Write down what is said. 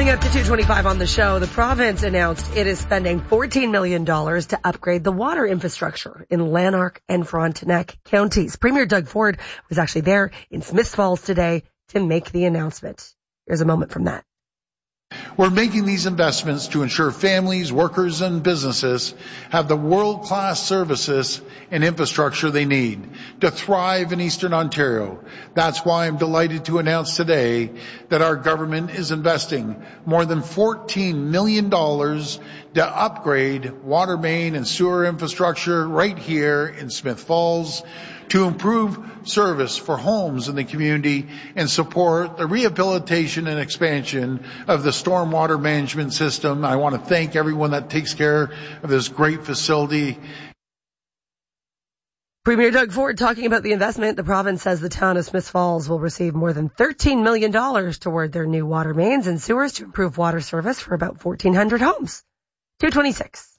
Coming up to 2:25 on the show, the province announced it is spending $14 million to upgrade the water infrastructure in Lanark and Frontenac counties. Premier Doug Ford was actually there in Smiths Falls today to make the announcement. Here's a moment from that. We're making these investments to ensure families, workers, and businesses have the world-class services and infrastructure they need to thrive in Eastern Ontario. That's why I'm delighted to announce today that our government is investing more than $14 million to upgrade water main and sewer infrastructure right here in Smiths Falls, to improve service for homes in the community and support the rehabilitation and expansion of the stormwater management system. I want to thank everyone that takes care of this great facility. Premier Doug Ford talking about the investment. The province says the town of Smiths Falls will receive more than $13 million toward their new water mains and sewers to improve water service for about 1,400 homes. 2:26.